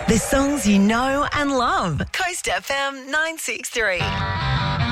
The songs you know and love. Coast FM 963.